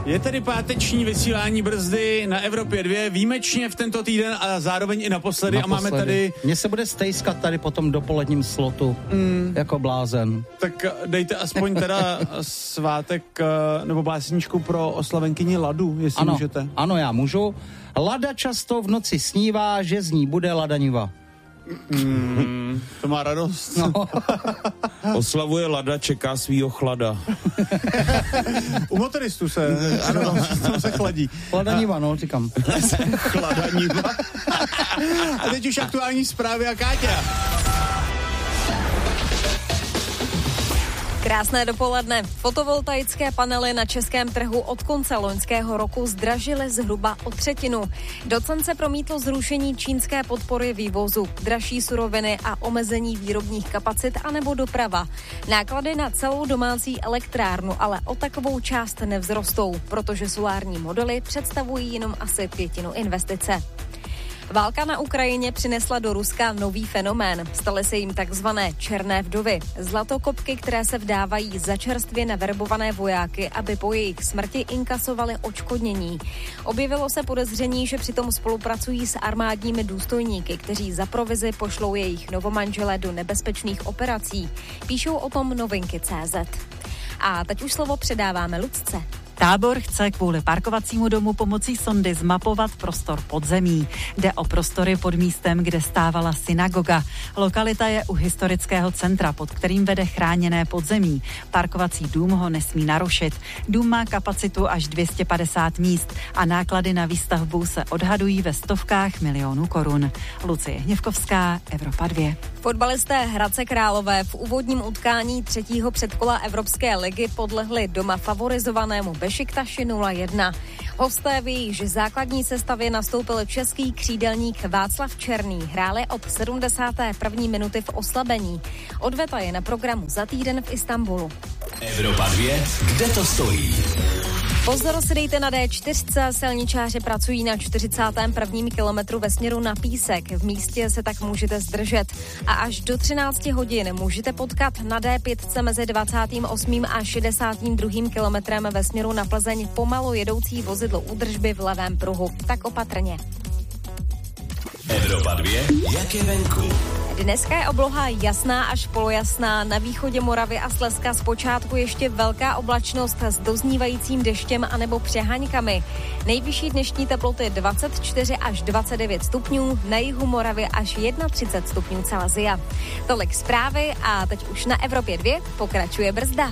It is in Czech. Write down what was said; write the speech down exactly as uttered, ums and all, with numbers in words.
Je tedy páteční vysílání Brzdy na Evropě dva, výjimečně v tento týden a zároveň i naposledy. naposledy. A máme tady... Mně se bude stejskat tady po tom dopoledním slotu, mm. jako blázen. Tak dejte aspoň teda svátek nebo básničku pro oslavenkyni Ladu, jestli ano, můžete. Ano, já můžu. Lada často v noci snívá, že z ní bude Ladaniva. Mm, to má radost. No. Oslavuje Lada, čeká svýho chlada. U motoristů se, ano, tam se chladí. Chladaníva, no, říkám. Chladaníva. A teď už aktuální zprávy a Káťa. Krásné dopoledne. Fotovoltaické panely na českém trhu od konce loňského roku zdražily zhruba o třetinu. Docent se promítlo zrušení čínské podpory vývozu, dražší suroviny a omezení výrobních kapacit anebo doprava. Náklady na celou domácí elektrárnu ale o takovou část nevzrostou, protože solární modely představují jenom asi pětinu investice. Válka na Ukrajině přinesla do Ruska nový fenomén. Staly se jim takzvané černé vdovy. Zlatokopky, které se vdávají za čerstvě naverbované vojáky, aby po jejich smrti inkasovali odškodnění. Objevilo se podezření, že přitom spolupracují s armádními důstojníky, kteří za provizi pošlou jejich novomanžele do nebezpečných operací. Píšou o tom novinky tečka cé zet. A teď už slovo předáváme Lucce. Tábor chce kvůli parkovacímu domu pomocí sondy zmapovat prostor podzemí. Jde o prostory pod místem, kde stávala synagoga. Lokalita je u historického centra, pod kterým vede chráněné podzemí. Parkovací dům ho nesmí narušit. Dům má kapacitu až dvě stě padesát míst a náklady na výstavbu se odhadují ve stovkách milionů korun. Lucie Hněvkovská, Evropa dva. Fotbalisté Hradce Králové v úvodním utkání třetího předkola Evropské ligy podlehli doma favorizovanému Bešiktaši nula jedna. Hosté v jejíž základní sestavě nastoupil český křídelník Václav Černý. Hráli od sedmdesáté první minuty v oslabení. Odveta je na programu za týden v Istanbulu. Evropa dva, kde to stojí? Pozor si dejte na dé čtyři. Silničáři pracují na čtyřicátém prvním kilometru ve směru na Písek. V místě se tak můžete zdržet. A až do třináct hodin můžete potkat na dé pět mezi dvacátým osmým a šedesátým druhým kilometrem ve směru na Plzeň pomalu jedoucí vozidlo údržby v levém pruhu. Tak opatrně. Evropa dva, jak je venku? Dneska je obloha jasná až polojasná, na východě Moravy a Slezska zpočátku ještě velká oblačnost s doznívajícím deštěm anebo přeháňkami. Nejvyšší dnešní teploty dvacet čtyři až dvacet devět stupňů, na jihu Moravy až třicet jedna stupňů Celsia. Tolik zprávy a teď už na Evropě dva pokračuje Brzda.